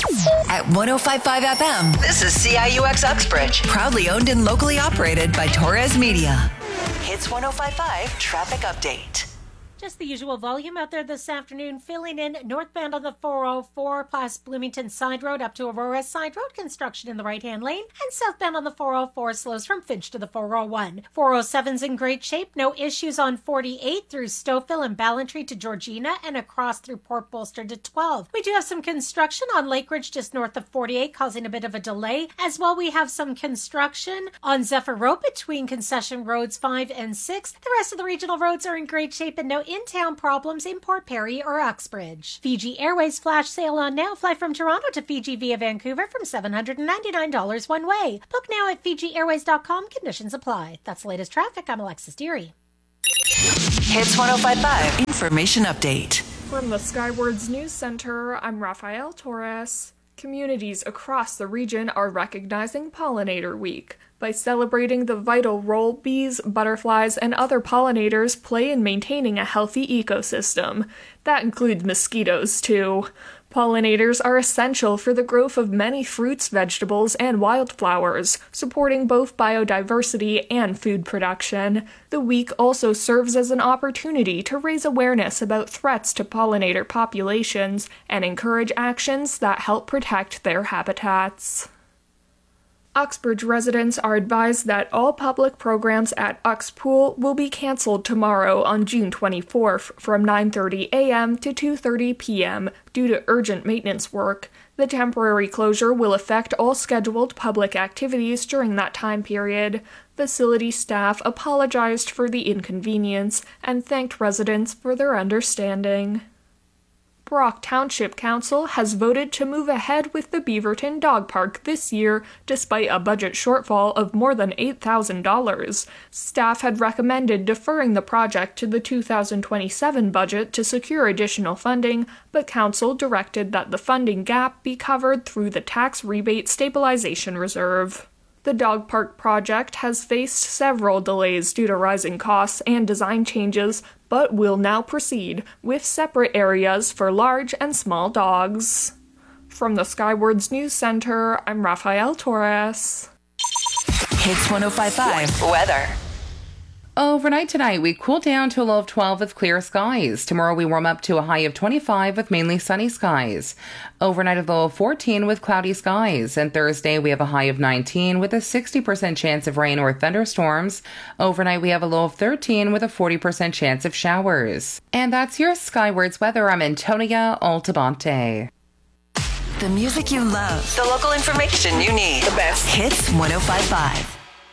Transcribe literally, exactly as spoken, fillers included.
At one oh five point five F M, this is C I U X Uxbridge. Proudly owned and locally operated by Torres Media. Hits one oh five point five Traffic Update. Just the usual volume out there this afternoon, filling in northbound on the four oh four past Bloomington Side Road up to Aurora Side Road, construction in the right-hand lane, and southbound on the four oh four slows from Finch to the four oh one. four oh seven's in great shape, no issues on forty-eight through Stouffville and Ballantree to Georgina and across through Port Bolster to twelve. We do have some construction on Lake Ridge just north of forty-eight, causing a bit of a delay. As well, we have some construction on Zephyr Road between concession roads five and six. The rest of the regional roads are in great shape and no in-town problems in Port Perry or Uxbridge. Fiji Airways flash sale on now. Fly from Toronto to Fiji via Vancouver from seven hundred ninety-nine dollars one way. Book now at Fiji Airways dot com. Conditions apply. That's the latest traffic. I'm Alexis Deary. Hits one oh five point five Information Update. From the Skywards News Center, I'm Rafael Torres. Communities across the region are recognizing Pollinator Week by celebrating the vital role bees, butterflies, and other pollinators play in maintaining a healthy ecosystem. That includes mosquitoes, too. Pollinators are essential for the growth of many fruits, vegetables, and wildflowers, supporting both biodiversity and food production. The week also serves as an opportunity to raise awareness about threats to pollinator populations and encourage actions that help protect their habitats. Uxbridge residents are advised that all public programs at Ux Pool will be cancelled tomorrow on June twenty-fourth from nine thirty a.m. to two thirty p.m. due to urgent maintenance work. The temporary closure will affect all scheduled public activities during that time period. Facility staff apologized for the inconvenience and thanked residents for their understanding. Brock Township Council has voted to move ahead with the Beaverton Dog Park this year, despite a budget shortfall of more than eight thousand dollars. Staff had recommended deferring the project to the two thousand twenty-seven budget to secure additional funding, but Council directed that the funding gap be covered through the Tax Rebate Stabilization Reserve. The dog park project has faced several delays due to rising costs and design changes, but will now proceed with separate areas for large and small dogs. From the Skywards News Center, I'm Rafael Torres. Hits one oh five point five Weather. Overnight tonight, we cool down to a low of twelve with clear skies. Tomorrow, we warm up to a high of twenty-five with mainly sunny skies. Overnight, a low of fourteen with cloudy skies. And Thursday, we have a high of nineteen with a sixty percent chance of rain or thunderstorms. Overnight, we have a low of thirteen with a forty percent chance of showers. And that's your Skywards weather. I'm Antonia Altabante. The music you love. The local information you need. The best. Hits one oh five point five.